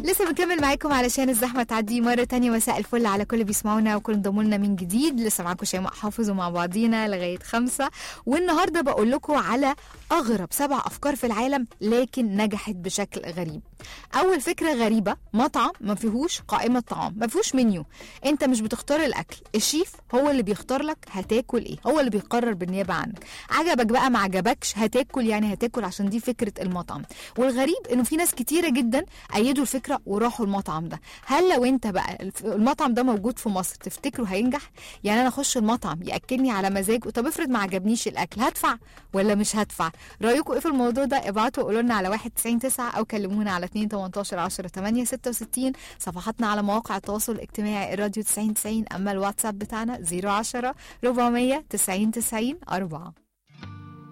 لسه بنكمل معاكم علشان الزحمه تعدي مره تانية. مساء الفل على كل بيسمعونا وكل انضموا لنا من جديد. لسه معاكم شيماء حافظ ومع بعضينا لغايه 5. والنهارده بقول لكم على اغرب 7 افكار في العالم لكن نجحت بشكل غريب. اول فكره غريبه، مطعم ما فيهوش قائمه طعام، ما فيهوش منيو. انت مش بتختار الاكل، الشيف هو اللي بيختار لك هتاكل ايه، هو اللي بيقرر بالنيابه عنك. عجبك بقى ما عجبكش هتاكل، يعني هتاكل عشان دي فكره المطعم. والغريب انه في ناس كتيره جدا ايدوا الفكره وراحوا المطعم ده. هل لو انت بقى المطعم ده موجود في مصر تفتكروا هينجح؟ يعني انا اخش المطعم ياكلني على مزاج، طب افرض ما عجبنيش الاكل، هدفع ولا مش هدفع؟ رايكم ايه في الموضوع ده؟ ابعتوا قولوا لنا على 199 او كلمونا على 2 18 10 8 66. صفحاتنا على مواقع التواصل الاجتماعي الراديو 90 90. اما الواتساب بتاعنا 010 400 90 90 4.